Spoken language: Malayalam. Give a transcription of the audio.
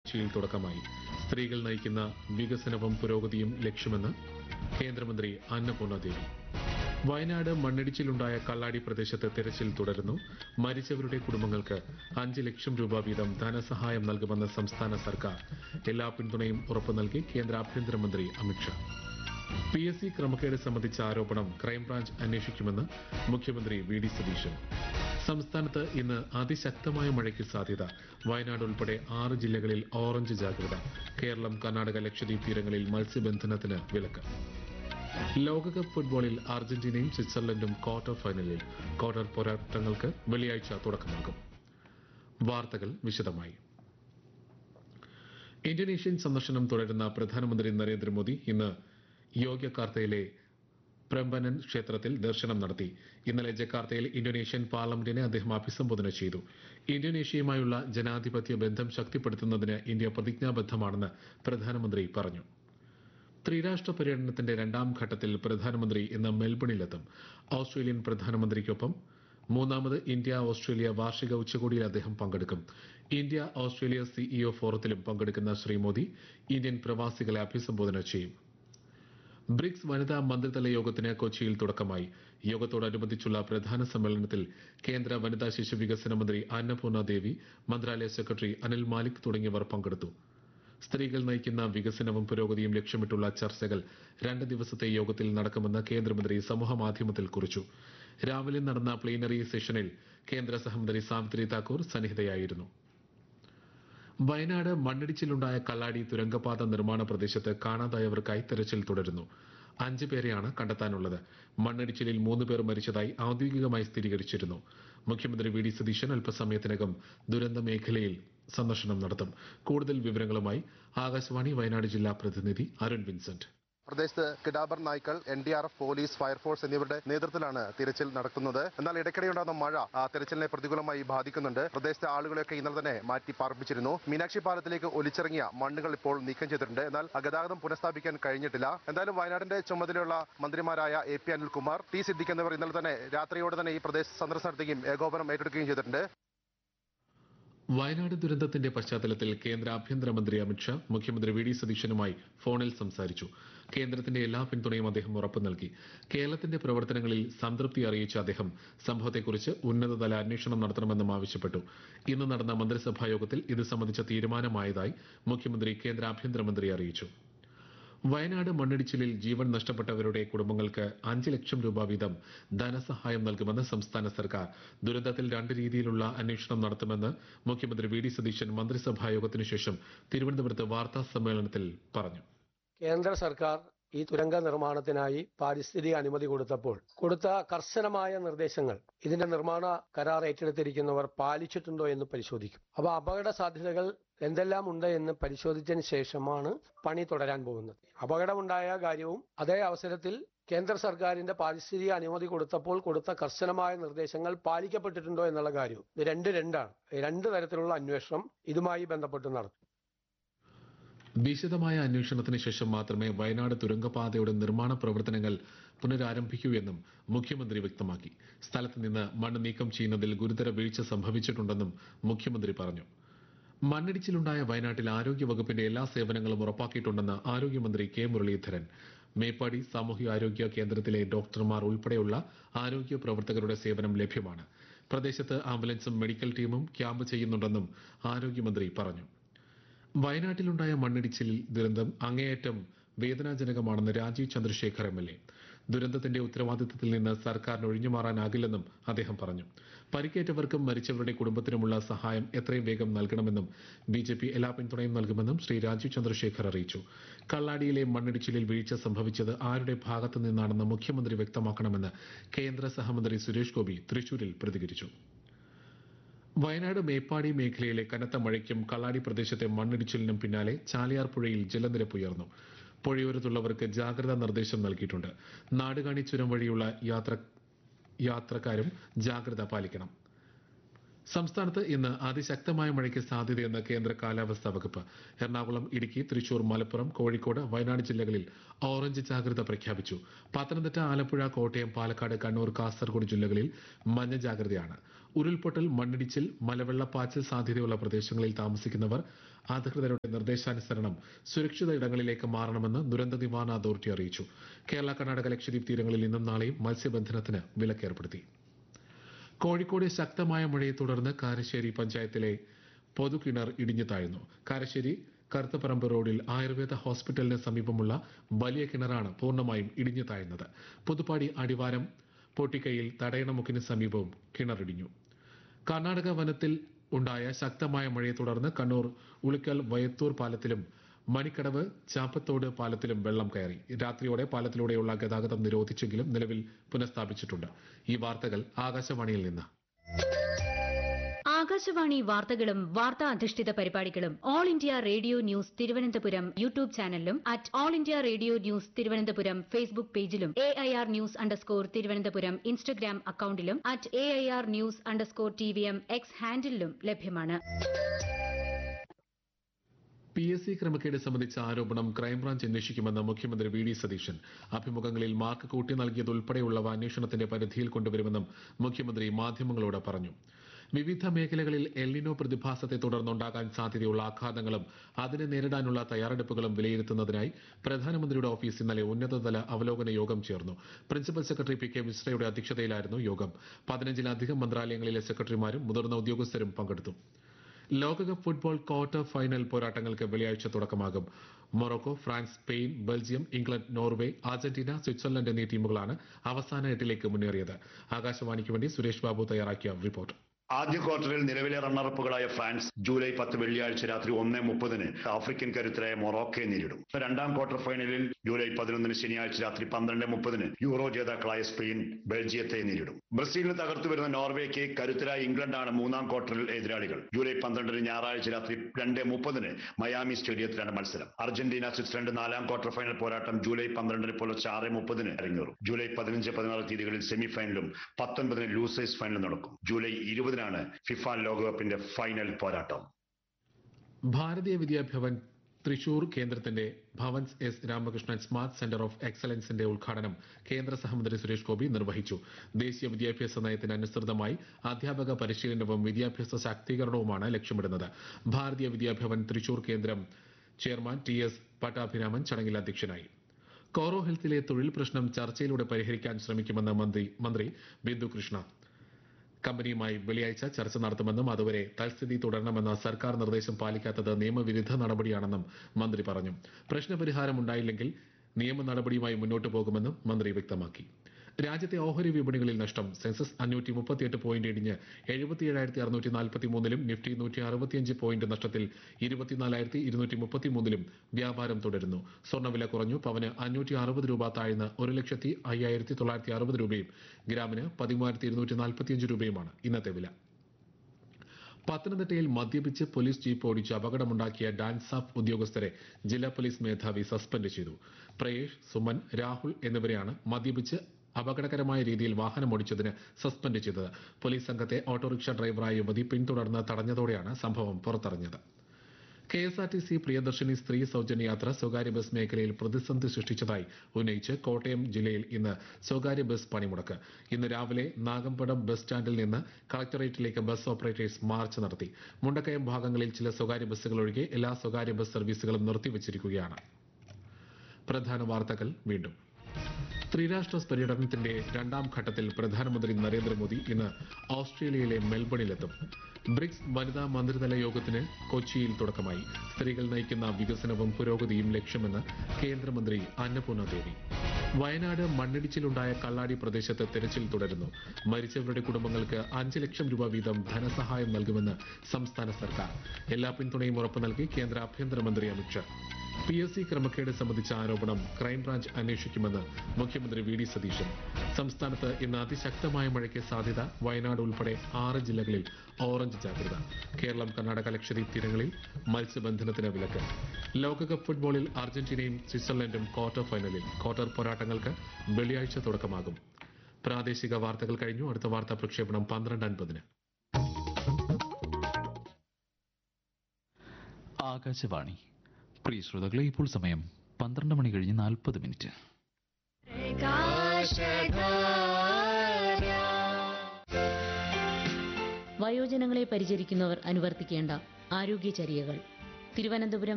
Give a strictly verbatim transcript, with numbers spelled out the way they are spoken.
കൊച്ചിയിൽ തുടക്കമായി. സ്ത്രീകൾ നയിക്കുന്ന വികസനവും പുരോഗതിയും ലക്ഷ്യമെന്ന് കേന്ദ്രമന്ത്രി അന്നപൂർണ ദേവി. വയനാട് മണ്ണിടിച്ചിലുണ്ടായ കള്ളാടി പ്രദേശത്ത് തെരച്ചിൽ തുടരുന്നു. മരിച്ചവരുടെ കുടുംബങ്ങൾക്ക് അഞ്ച് ലക്ഷം രൂപ വീതം ധനസഹായം നൽകുമെന്ന് സംസ്ഥാന സർക്കാർ. എല്ലാ പിന്തുണയും ഉറപ്പു നൽകി കേന്ദ്ര ആഭ്യന്തരമന്ത്രി അമിത്ഷാ. പി എസ് സി ക്രമക്കേട് സംബന്ധിച്ച ആരോപണം ക്രൈംബ്രാഞ്ച് അന്വേഷിക്കുമെന്ന് മുഖ്യമന്ത്രി വി ഡി സതീശൻ. സംസ്ഥാനത്ത് ഇന്ന് അതിശക്തമായ മഴയ്ക്ക് സാധ്യത. വയനാട് ഉൾപ്പെടെ ആറ് ജില്ലകളിൽ ഓറഞ്ച് ജാഗ്രത. കേരളം, കർണാടക, ലക്ഷദ്വീപ് തീരങ്ങളിൽ മത്സ്യബന്ധനത്തിന് വിലക്ക്. ലോകകപ്പ് ഫുട്ബോളിൽ അർജന്റീനയും സ്വിറ്റ്സർലൻഡും ക്വാർട്ടർ ഫൈനലിൽ. ക്വാർട്ടർ പോരാട്ടങ്ങൾക്ക് വെള്ളിയാഴ്ച തുടക്കമാകും. വാർത്തകൾ വിശദമായി. ഇന്തോനേഷ്യൻ സന്ദർശനം തുടരുന്ന പ്രധാനമന്ത്രി നരേന്ദ്രമോദി ഇന്ന് യോഗ്യകാർത്തയിലെ പ്രംബനൻ ക്ഷേത്രത്തിൽ ദർശനം നടത്തി. ഇന്നലെ ജക്കാർത്തയിൽ ഇന്തോനേഷ്യൻ പാർലമെന്റിനെ അദ്ദേഹം അഭിസംബോധന ചെയ്തു. ഇന്തോനേഷ്യയുമായുള്ള ജനാധിപത്യ ബന്ധം ശക്തിപ്പെടുത്തുന്നതിന് ഇന്ത്യ പ്രതിജ്ഞാബദ്ധമാണെന്ന് പ്രധാനമന്ത്രി പറഞ്ഞു. ത്രിരാഷ്ട്ര പര്യടനത്തിന്റെ രണ്ടാം ഘട്ടത്തിൽ പ്രധാനമന്ത്രി ഇന്ന് മെൽബണിലെത്തും. ഓസ്ട്രേലിയൻ പ്രധാനമന്ത്രിക്കൊപ്പം മൂന്നാമത് ഇന്ത്യ ഓസ്ട്രേലിയ വാർഷിക ഉച്ചകോടിയിൽ അദ്ദേഹം പങ്കെടുക്കും. ഇന്ത്യ ഓസ്ട്രേലിയ സിഇഒ ഫോറത്തിലും പങ്കെടുക്കുന്ന ശ്രീ മോദി ഇന്ത്യൻ പ്രവാസികളെ അഭിസംബോധന ചെയ്യും. ബ്രിക്സ് വനിതാ മന്ത്രിതല യോഗത്തിന് കൊച്ചിയിൽ തുടക്കമായി. യോഗത്തോടനുബന്ധിച്ചുള്ള പ്രധാന സമ്മേളനത്തിൽ കേന്ദ്ര വനിതാ ശിശു വികസന മന്ത്രി അന്നപൂർണ ദേവി, മന്ത്രാലയ സെക്രട്ടറി അനിൽ മാലിക് തുടങ്ങിയവർ പങ്കെടുത്തു. സ്ത്രീകൾ നയിക്കുന്ന വികസനവും പുരോഗതിയും ലക്ഷ്യമിട്ടുള്ള ചർച്ചകൾ രണ്ട് ദിവസത്തെ യോഗത്തിൽ നടക്കുമെന്ന് കേന്ദ്രമന്ത്രി സമൂഹമാധ്യമത്തിൽ കുറിച്ചു. രാവിലെ നടന്ന പ്ലീനറി സെഷനിൽ കേന്ദ്ര സഹമന്ത്രി സാവിത്രി താക്കൂർ സന്നിഹിതയായിരുന്നു. വയനാട് മണ്ണിടിച്ചിലുണ്ടായ കള്ളാടി തുരങ്കപാത നിർമ്മാണ പ്രദേശത്ത് കാണാതായവർക്കായി തെരച്ചിൽ തുടരുന്നു. അഞ്ച് പേരെയാണ് കണ്ടെത്താനുള്ളത്. മണ്ണിടിച്ചിലിൽ മൂന്ന് പേർ മരിച്ചതായി ഔദ്യോഗികമായി സ്ഥിരീകരിച്ചിരുന്നു. മുഖ്യമന്ത്രി വി ഡി സതീശൻ അല്പസമയത്തിനകം ദുരന്ത മേഖലയിൽ സന്ദർശനം നടത്തും. കൂടുതൽ വിവരങ്ങളുമായി ആകാശവാണി വയനാട് ജില്ലാ പ്രതിനിധി അരുൺ വിൻസെന്റ്. പ്രദേശത്ത് കിടാബർ നായ്ക്കൾ, N D R F, police, fire force എന്നിവരുടെ നേതൃത്വത്തിലാണ് തിരച്ചിൽ നടക്കുന്നത്. എന്നാൽ ഇടയ്ക്കിടെയുണ്ടാകുന്ന മഴ ആ തിരച്ചിലിനെ പ്രതികൂലമായി ബാധിക്കുന്നുണ്ട്. പ്രദേശത്തെ ആളുകളെയൊക്കെ ഇന്നലെ തന്നെ മാറ്റി പാർപ്പിച്ചിരുന്നു. മീനാക്ഷി പാലത്തിലേക്ക് ഒലിച്ചിറങ്ങിയ മണ്ണുകൾ ഇപ്പോൾ നീക്കം ചെയ്തിട്ടുണ്ട്. എന്നാൽ ഗതാഗതം പുനഃസ്ഥാപിക്കാൻ കഴിഞ്ഞിട്ടില്ല. എന്തായാലും വയനാടിന്റെ ചുമതലയുള്ള മന്ത്രിമാരായ A P Anilkumar, T Siddique എന്നിവർ ഇന്നലെ തന്നെ രാത്രിയോടെ തന്നെ ഈ പ്രദേശ സന്ദർശനം നടത്തുകയും ഏകോപനം ഏറ്റെടുക്കുകയും ചെയ്തിട്ടുണ്ട്. വയനാട് ദുരന്തത്തിന്റെ പശ്ചാത്തലത്തിൽ കേന്ദ്ര ആഭ്യന്തരമന്ത്രി അമിത്ഷാ മുഖ്യമന്ത്രി വി ഡി സതീശനുമായി ഫോണിൽ സംസാരിച്ചു. കേന്ദ്രത്തിന്റെ എല്ലാ പിന്തുണയും അദ്ദേഹം ഉറപ്പു നൽകി. കേരളത്തിന്റെ പ്രവർത്തനങ്ങളിൽ സംതൃപ്തി അറിയിച്ച അദ്ദേഹം സംഭവത്തെക്കുറിച്ച് ഉന്നതതല അന്വേഷണം നടത്തണമെന്നും ആവശ്യപ്പെട്ടു. ഇന്ന് നടന്ന മന്ത്രിസഭാ യോഗത്തിൽ ഇത് സംബന്ധിച്ച തീരുമാനമായതായി മുഖ്യമന്ത്രി കേന്ദ്ര ആഭ്യന്തരമന്ത്രി അറിയിച്ചു. വയനാട് മണ്ണിടിച്ചിലിൽ ജീവൻ നഷ്ടപ്പെട്ടവരുടെ കുടുംബങ്ങൾക്ക് അഞ്ച് ലക്ഷം രൂപ വീതം ധനസഹായം നൽകുമെന്ന് സംസ്ഥാന സർക്കാർ. ദുരന്തത്തിൽ രണ്ട് രീതിയിലുള്ള അന്വേഷണം നടത്തുമെന്ന് മുഖ്യമന്ത്രി വി ഡി സതീശൻ മന്ത്രിസഭാ യോഗത്തിനു ശേഷം തിരുവനന്തപുരത്ത് വാർത്താ സമ്മേളനത്തിൽ പറഞ്ഞു. കേന്ദ്ര സർക്കാർ ഈ തുരങ്ക നിർമ്മാണത്തിനായി പാരിസ്ഥിതിക അനുമതി കൊടുത്തപ്പോൾ കൊടുത്ത കർശനമായ നിർദ്ദേശങ്ങൾ ഇതിന്റെ നിർമ്മാണ കരാർ ഏറ്റെടുത്തിരിക്കുന്നവർ പാലിച്ചിട്ടുണ്ടോ എന്ന് പരിശോധിക്കും. അപ്പോൾ അപകട സാധ്യതകൾ എന്തെല്ലാം ഉണ്ട് എന്ന് പരിശോധിച്ചതിന് ശേഷമാണ് പണി തുടരാൻ പോകുന്നത്. അപകടമുണ്ടായ കാര്യവും അതേ അവസരത്തിൽ കേന്ദ്ര സർക്കാരിന്റെ പാരിസ്ഥിതിക അനുമതി കൊടുത്തപ്പോൾ കൊടുത്ത കർശനമായ നിർദ്ദേശങ്ങൾ പാലിക്കപ്പെട്ടിട്ടുണ്ടോ എന്നുള്ള കാര്യവും ഇത് രണ്ട് രണ്ടാണ്. രണ്ട് തരത്തിലുള്ള അന്വേഷണം ഇതുമായി ബന്ധപ്പെട്ട് നടത്തും. വിശദമായ അന്വേഷണത്തിന് ശേഷം മാത്രമേ വയനാട് തുരങ്കപാതയുടെ നിർമ്മാണ പ്രവർത്തനങ്ങൾ പുനരാരംഭിക്കൂ എന്നും മുഖ്യമന്ത്രി വ്യക്തമാക്കി. സ്ഥലത്ത് നിന്ന് മണ്ണ് നീക്കം ചെയ്യുന്നതിൽ ഗുരുതര വീഴ്ച സംഭവിച്ചിട്ടുണ്ടെന്നും മുഖ്യമന്ത്രി പറഞ്ഞു. മണ്ണിടിച്ചിലുണ്ടായ വയനാട്ടിൽ ആരോഗ്യ വകുപ്പിന്റെ എല്ലാ സേവനങ്ങളും ഉറപ്പാക്കിയിട്ടുണ്ടെന്ന് ആരോഗ്യമന്ത്രി കെ മുരളീധരൻ. മേപ്പാടി സാമൂഹികാരോഗ്യ കേന്ദ്രത്തിലെ ഡോക്ടർമാർ ഉൾപ്പെടെയുള്ള ആരോഗ്യ പ്രവർത്തകരുടെ സേവനം ലഭ്യമാണ്. പ്രദേശത്ത് ആംബുലൻസും മെഡിക്കൽ ടീമും ക്യാമ്പ് ചെയ്യുന്നുണ്ടെന്നും ആരോഗ്യമന്ത്രി പറഞ്ഞു. വയനാട്ടിലുണ്ടായ മണ്ണിടിച്ചിലിൽ ദുരന്തം അങ്ങേയറ്റം വേദനാജനകമാണെന്ന് Rajeev Chandrasekhar M L A. ദുരന്തത്തിന്റെ ഉത്തരവാദിത്തത്തിൽ നിന്ന് സർക്കാരിന് ഒഴിഞ്ഞുമാറാനാകില്ലെന്നും അദ്ദേഹം പറഞ്ഞു. പരിക്കേറ്റവർക്കും മരിച്ചവരുടെ കുടുംബത്തിനുമുള്ള സഹായം എത്രയും വേഗം നൽകണമെന്നും ബി ജെ പി എല്ലാ പിന്തുണയും നൽകുമെന്നും ശ്രീ രാജീവ് ചന്ദ്രശേഖർ അറിയിച്ചു. കള്ളാടിയിലെ മണ്ണിടിച്ചിലിൽ വീഴ്ച സംഭവിച്ചത് ആരുടെ ഭാഗത്തു നിന്നാണെന്ന് മുഖ്യമന്ത്രി വ്യക്തമാക്കണമെന്ന് കേന്ദ്ര സഹമന്ത്രി സുരേഷ് ഗോപി തൃശൂരിൽ പ്രതികരിച്ചു. വയനാട് മേപ്പാടി മേഖലയിലെ കനത്ത മഴയ്ക്കും കള്ളാടി പ്രദേശത്തെ മണ്ണിടിച്ചിലിനും പിന്നാലെ ചാലിയാർ പുഴയിൽ ജലനിരപ്പ് ഉയർന്നു. പുഴയോരത്തുള്ളവർക്ക് ജാഗ്രതാ നിർദ്ദേശം നൽകിയിട്ടുണ്ട്. നാടുകാണി ചുരം വഴിയുള്ള യാത്ര യാത്രക്കാരും ജാഗ്രത പാലിക്കണം. സംസ്ഥാനത്ത് ഇന്ന് അതിശക്തമായ മഴയ്ക്ക് സാധ്യതയെന്ന് കേന്ദ്ര കാലാവസ്ഥാ വകുപ്പ്. എറണാകുളം, ഇടുക്കി, തൃശൂർ, മലപ്പുറം, കോഴിക്കോട്, വയനാട് ജില്ലകളിൽ ഓറഞ്ച് ജാഗ്രത പ്രഖ്യാപിച്ചു. പത്തനംതിട്ട, ആലപ്പുഴ, കോട്ടയം, പാലക്കാട്, കണ്ണൂർ, കാസർഗോഡ് ജില്ലകളിൽ മഞ്ഞ ജാഗ്രതയാണ്. ഉരുൾപൊട്ടൽ, മണ്ണിടിച്ചിൽ, മലവെള്ളപ്പാച്ചിൽ സാധ്യതയുള്ള പ്രദേശങ്ങളിൽ താമസിക്കുന്നവർ അധികൃതരുടെ നിർദ്ദേശാനുസരണം സുരക്ഷിത ഇടങ്ങളിലേക്ക് മാറണമെന്ന് ദുരന്ത നിവാരണ അതോറിറ്റി അറിയിച്ചു. കേരള, കർണാടക, ലക്ഷദ്വീപ് തീരങ്ങളിൽ ഇന്നും നാളെയും മത്സ്യബന്ധനത്തിന് വിലക്കേർപ്പെടുത്തി. കോഴിക്കോട് ശക്തമായ മഴയെ തുടർന്ന് കാരശ്ശേരി പഞ്ചായത്തിലെ പൊതുകിണർ ഇടിഞ്ഞു താഴ്ന്നു. കാരശ്ശേരി കറുത്തപ്പറമ്പ് റോഡിൽ ആയുർവേദ ഹോസ്പിറ്റലിന് സമീപമുള്ള വലിയ കിണറാണ് പൂർണ്ണമായും ഇടിഞ്ഞു താഴ്ന്നത്. പുതുപ്പാടി അടിവാരം പൊട്ടിക്കയിൽ തടയണമുക്കിന് സമീപവും കിണറിടിഞ്ഞു. കർണാടക വനത്തിൽ ഉണ്ടായ ശക്തമായ മഴയെ തുടർന്ന് കണ്ണൂർ ഉളിക്കൽ വയത്തൂർ പാലത്തിലും മണിക്കടവ് ചാപ്പത്തോട് പാലത്തിലും വെള്ളം കയറി. രാത്രിയോടെ പാലത്തിലൂടെയുള്ള ഗതാഗതം നിരോധിച്ചെങ്കിലും നിലവിൽ പുനഃസ്ഥാപിച്ചിട്ടുണ്ട്. ഈ വാർത്തകൾ ആകാശവാണിയിൽ നിന്ന്. ആകാശവാണി വാർത്തകളും വാർത്താ അധിഷ്ഠിത പരിപാടികളും all India radio news Thiruvananthapuram YouTube ചാനലിലും at all India radio news Thiruvananthapuram Facebook പേജിലും A I R news underscore Thiruvananthapuram Instagram അക്കൌണ്ടിലും at A I R news underscore T V M X ഹാൻഡിലും ലഭ്യമാണ്. പി എസ് സി ക്രമക്കേട് സംബന്ധിച്ച ആരോപണം ക്രൈംബ്രാഞ്ച് അന്വേഷിക്കുമെന്ന് മുഖ്യമന്ത്രി വി ഡി സതീശൻ. അഭിമുഖങ്ങളിൽ മാർക്ക് കൂട്ടി നൽകിയതുൾപ്പെടെയുള്ളവ അന്വേഷണത്തിന്റെ പരിധിയിൽ കൊണ്ടുവരുമെന്നും മുഖ്യമന്ത്രി മാധ്യമങ്ങളോട് പറഞ്ഞു. വിവിധ മേഖലകളിൽ എൽനിനോ പ്രതിഭാസത്തെ തുടർന്നുണ്ടാകാൻ സാധ്യതയുള്ള ആഘാതങ്ങളും അതിനെ നേരിടാനുള്ള തയ്യാറെടുപ്പുകളും വിലയിരുത്തുന്നതിനായി പ്രധാനമന്ത്രിയുടെ ഓഫീസ് ഇന്നലെ ഉന്നതതല അവലോകന യോഗം ചേർന്നു. പ്രിൻസിപ്പൽ സെക്രട്ടറി പി കെ മിശ്രയുടെ അധ്യക്ഷതയിലായിരുന്നു യോഗം. പതിനഞ്ചിലധികം മന്ത്രാലയങ്ങളിലെ സെക്രട്ടറിമാരും മുതിർന്ന ഉദ്യോഗസ്ഥരും പങ്കെടുത്തു. ലോകകപ്പ് ഫുട്ബോൾ ക്വാർട്ടർ ഫൈനൽ പോരാട്ടങ്ങൾക്ക് വെള്ളിയാഴ്ച തുടക്കമാകും. Morocco, France, Spain, Belgium, England, Norway, Argentina, Switzerland എന്നീ ടീമുകളാണ് അവസാന എട്ടിലേക്ക് മുന്നേറിയത്. ആകാശവാണിക്ക് വേണ്ടി സുരേഷ് ബാബു തയ്യാറാക്കിയ റിപ്പോർട്ട്. ആദ്യ ക്വാർട്ടറിൽ നിലവിലെ റണ്ണറപ്പുകളായ ഫ്രാൻസ് ജൂലൈ പത്ത് വെള്ളിയാഴ്ച രാത്രി ഒന്ന് മുപ്പതിന് ആഫ്രിക്കൻ കരുത്തരായ മൊറോക്കയെ നേരിടും. രണ്ടാം ക്വാർട്ടർ ഫൈനലിൽ ജൂലൈ പതിനൊന്നിന് ശനിയാഴ്ച രാത്രി പന്ത്രണ്ട് മുപ്പതിന് യൂറോ ജേതാക്കളായ സ്പെയിൻ ബെൽജിയത്തെ നേരിടും. ബ്രസീലിന് തകർത്തു വരുന്ന നോർവേക്ക് കരുത്തരായ ഇംഗ്ലണ്ടാണ് മൂന്നാം ക്വാർട്ടറിൽ എതിരാളികൾ. ജൂലൈ പന്ത്രണ്ടിന് ഞായറാഴ്ച രാത്രി രണ്ട് മുപ്പതിന് മയാമി സ്റ്റേഡിയത്തിലാണ് മത്സരം. അർജന്റീന സ്വിറ്റ്സർലൻഡ് നാലാം ക്വാർട്ടർ ഫൈനൽ പോരാട്ടം ജൂലൈ പന്ത്രണ്ടിന് പുലർച്ചെ ആറ് മുപ്പതിന് അരങ്ങേറും. ജൂലൈ പതിനഞ്ച് പതിനാറ് തീയതികളിൽ സെമി ഫൈനലും പത്തൊൻപതിന് ലൂസേഴ്സ് ഫൈനലും നടക്കും. ജൂലൈ ഇരുപതിന് ഫിഫ ലോകകപ്പിന്റെ ഫൈനൽ പോരാട്ടം. ഭാരതീയ വിദ്യാഭവൻ തൃശൂർ കേന്ദ്രത്തിന്റെ Bhavan's S Ramakrishnan smart centre of എക്സലൻസിന്റെ ഉദ്ഘാടനം കേന്ദ്ര സഹമന്ത്രി സുരേഷ് ഗോപി നിർവഹിച്ചു. ദേശീയ വിദ്യാഭ്യാസ നയത്തിന് അനുസൃതമായി അധ്യാപക പരിശീലനവും വിദ്യാഭ്യാസ ശാക്തീകരണവുമാണ് ലക്ഷ്യമിടുന്നത്. ഭാരതീയ വിദ്യാഭവൻ തൃശൂർ കേന്ദ്രം ചെയർമാൻ ടി എസ് പട്ടാഭിരാമൻ ചടങ്ങിൽ അധ്യക്ഷനായി. കോറോ ഹെൽത്തിലെ തൊഴിൽ പ്രശ്നം ചർച്ചയിലൂടെ പരിഹരിക്കാൻ ശ്രമിക്കുമെന്ന് മന്ത്രി മന്ത്രി ബിന്ദു കൃഷ്ണ. കമ്പനിയുമായി വെള്ളിയാഴ്ച ചർച്ച നടത്തുമെന്നും അതുവരെ തൽസ്ഥിതി തുടരണമെന്ന സർക്കാർ നിർദ്ദേശം പാലിക്കാത്തത് നിയമവിരുദ്ധ നടപടിയാണെന്നും മന്ത്രി പറഞ്ഞു. പ്രശ്നപരിഹാരം ഉണ്ടായില്ലെങ്കിൽ നിയമ നടപടിയുമായി മുന്നോട്ടു പോകുമെന്നും മന്ത്രി വ്യക്തമാക്കി. രാജ്യത്തെ ഓഹരി വിപണികളിൽ നഷ്ടം. സെൻസസ് അഞ്ഞൂറ്റി മുപ്പത്തിയെട്ട് പോയിന്റ് ഇടിഞ്ഞ് എഴുപത്തിയേഴായിരത്തി അറുന്നൂറ്റി നാൽപ്പത്തി മൂന്നിലും നിഫ്റ്റി നൂറ്റി അറുപത്തിയഞ്ച് പോയിന്റ് നഷ്ടത്തിൽ ഇരുപത്തിനാലായിരത്തി ഇരുന്നൂറ്റി മുപ്പത്തി മൂന്നിലും വ്യാപാരം തുടരുന്നു. സ്വർണ്ണവില കുറഞ്ഞു. പവന് അഞ്ഞൂറ്റി അറുപത് രൂപ താഴ്ന്ന് ഒരു ലക്ഷത്തി അയ്യായിരത്തി തൊള്ളായിരത്തി അറുപത് രൂപയും ഗ്രാമിന് പതിമൂവായിരത്തി ഇരുന്നൂറ്റി നാൽപ്പത്തിയഞ്ച് രൂപയുമാണ് ഇന്നത്തെ വില. പത്തനംതിട്ടയിൽ മദ്യപിച്ച് പോലീസ് ജീപ്പ് ഓടിച്ച് അപകടമുണ്ടാക്കിയ ഡാൻസ് ഓഫ് ഉദ്യോഗസ്ഥരെ ജില്ലാ പോലീസ് മേധാവി സസ്പെൻഡ് ചെയ്തു. പ്രയേഷ്, സുമൻ, രാഹുൽ എന്നിവരെയാണ് മദ്യപിച്ച് അപകടകരമായ രീതിയിൽ വാഹനമോടിച്ചതിന് സസ്പെൻഡ് ചെയ്തത്. പോലീസ് സംഘത്തെ ഓട്ടോറിക്ഷ ഡ്രൈവറായ യുവതി പിന്തുടർന്ന് തടഞ്ഞതോടെയാണ് സംഭവം പുറത്തറിഞ്ഞത്. K S R T C Priyadarshini സ്ത്രീ സൗജന്യ യാത്ര സ്വകാര്യ ബസ് മേഖലയിൽ പ്രതിസന്ധി സൃഷ്ടിച്ചതായി ഉന്നയിച്ച് കോട്ടയം ജില്ലയിൽ ഇന്ന് സ്വകാര്യ ബസ് പണിമുടക്ക്. ഇന്ന് രാവിലെ നാഗമ്പടം ബസ് സ്റ്റാൻഡിൽ നിന്ന് കളക്ടറേറ്റിലേക്ക് ബസ് ഓപ്പറേറ്റേഴ്സ് മാർച്ച് നടത്തി. മുണ്ടക്കയം ഭാഗങ്ങളിൽ ചില സ്വകാര്യ ബസ്സുകൾ ഒഴികെ എല്ലാ സ്വകാര്യ ബസ് സർവീസുകളും നിർത്തിവച്ചിരിക്കുകയാണ്. പ്രധാന വാർത്തകൾ വീണ്ടും. ത്രിരാഷ്ട്ര പര്യടനത്തിന്റെ രണ്ടാം ഘട്ടത്തിൽ പ്രധാനമന്ത്രി നരേന്ദ്രമോദി ഇന്ന് ഓസ്ട്രേലിയയിലെ മെൽബണിലെത്തും. ബ്രിക്സ് വനിതാ മന്ത്രിതല യോഗത്തിന് കൊച്ചിയിൽ തുടക്കമായി. സ്ത്രീകൾ നയിക്കുന്ന വികസനവും പുരോഗതിയും ലക്ഷ്യമെന്ന് കേന്ദ്രമന്ത്രി അന്നപൂർണ ദേവി. വയനാട് മണ്ണിടിച്ചിലുണ്ടായ കള്ളാടി പ്രദേശത്ത് തെരച്ചിൽ തുടരുന്നു. മരിച്ചവരുടെ കുടുംബങ്ങൾക്ക് അഞ്ച് ലക്ഷം രൂപ വീതം ധനസഹായം നൽകുമെന്ന് സംസ്ഥാന സർക്കാർ. എല്ലാ പിന്തുണയും ഉറപ്പു നൽകി കേന്ദ്ര ആഭ്യന്തരമന്ത്രി അമിത്ഷാ. പി എസ് സി ക്രമക്കേട് സംബന്ധിച്ച ആരോപണം ക്രൈംബ്രാഞ്ച് അന്വേഷിക്കുമെന്ന് മുഖ്യമന്ത്രി വി ഡി സതീശൻ. സംസ്ഥാനത്ത് ഇന്ന് അതിശക്തമായ മഴയ്ക്ക് സാധ്യത. വയനാട് ഉൾപ്പെടെ ആറ് ജില്ലകളിൽ ഓറഞ്ച് ജാഗ്രത. കേരളം, കർണാടക, ലക്ഷദ്വീപ് തീരങ്ങളിൽ മത്സ്യബന്ധനത്തിന് വിലക്ക്. ലോകകപ്പ് ഫുട്ബോളിൽ അർജന്റീനയും സ്വിറ്റ്സർലൻഡും ക്വാർട്ടർ ഫൈനലിൽ. ക്വാർട്ടർ പോരാട്ടങ്ങൾക്ക് വെള്ളിയാഴ്ച തുടക്കമാകും. പ്രാദേശിക വാർത്തകൾ കഴിഞ്ഞു. അടുത്ത വാർത്താ പ്രക്ഷേപണം പന്ത്രണ്ട് അൻപതിന്. ആകാശവാണി. പ്രിയ ശ്രോതാക്കളെ, ഇപ്പോൾ സമയം പന്ത്രണ്ട് മണി കഴിഞ്ഞ് നാൽപ്പത് മിനിറ്റ്. വയോജനങ്ങളെ പരിചരിക്കുന്നവർ അനുവർത്തിക്കേണ്ട ആരോഗ്യചര്യകൾ. തിരുവനന്തപുരം